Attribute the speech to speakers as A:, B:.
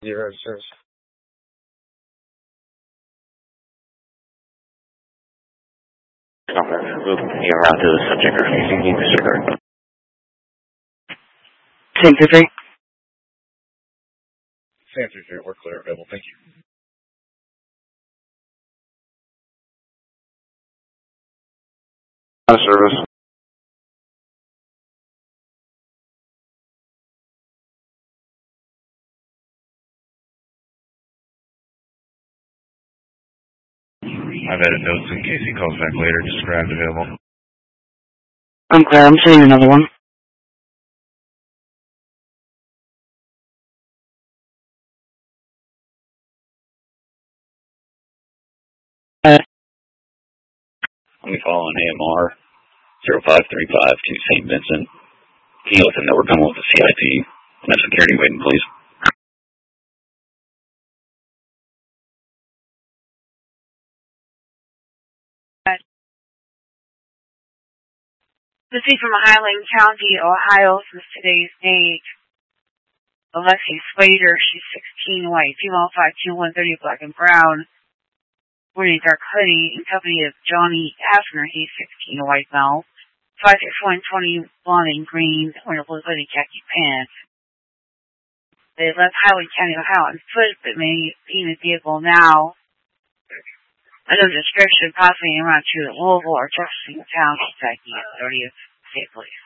A: Zero service.
B: Move you around to the subject or disregard.
C: 10-3.
A: San 3-3, we're clear, available, thank you.
B: Out of service.
A: I've added notes in case he calls back later, described available.
C: I'm clear, I'm seeing another one.
B: Let me follow on AMR 0535 to St. Vincent. Can you let them know we're coming with the CIP? No security waiting, please.
D: This is from Highland County, Ohio, since today's date. Alexi Swader, she's 16, white, female, 5'2", 130, black and brown. Wearing a dark hoodie in company of Johnny Asner, he's 16, white male. 5'6", 120, blonde and green, wearing a blue hoodie, khaki pants. They left Highland County, Ohio on foot, but may be in a vehicle now. Under description, possibly around to Louisville or Jefferson Town, Kentucky, 30th State Police.